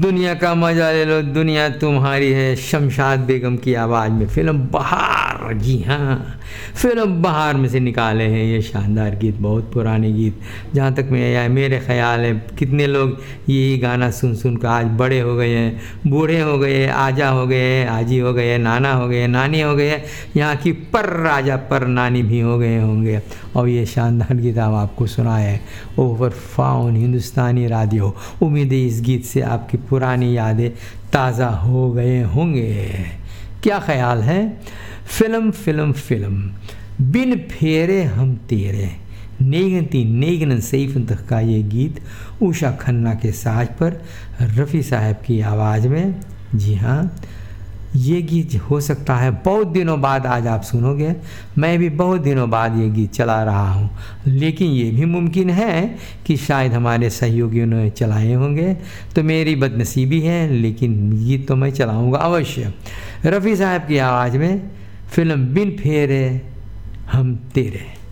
दुनिया का मजा ले लो, दुनिया तुम्हारी है, शमशाद बेगम की आवाज़ में फिल्म बहार। जी हाँ, फिल्म बहार में से निकाले हैं ये शानदार गीत, बहुत पुराने गीत। जहाँ तक मेरे ख्याल है कितने लोग यही गाना सुन सुन कर आज बड़े हो गए हैं, बूढ़े हो गए, आजा हो गए, आजी हो गए, नाना हो गए, नानी हो गए, यहाँ की पर राजा पर नानी भी हो गए होंगे। और ये शानदार गीत हम आपको सुनाए हैं ओवर फाउन हिंदुस्तानी रेडियो। उम्मीद है इस गीत से आपकी पुरानी यादें ताज़ा हो गए होंगे। क्या ख्याल है? फिल्म फिल्म फिल्म बिन फेरे हम तेरे, नेगती नेगन सैफ का ये गीत उषा खन्ना के साज पर रफ़ी साहब की आवाज़ में। जी हाँ, ये गीत हो सकता है बहुत दिनों बाद आज आप सुनोगे, मैं भी बहुत दिनों बाद ये गीत चला रहा हूँ, लेकिन ये भी मुमकिन है कि शायद हमारे सहयोगियों ने चलाए होंगे, तो मेरी बदनसीबी है, लेकिन गीत तो मैं चलाऊँगा अवश्य। रफ़ी साहब की आवाज़ में फिल्म बिन फेरे हम तेरे।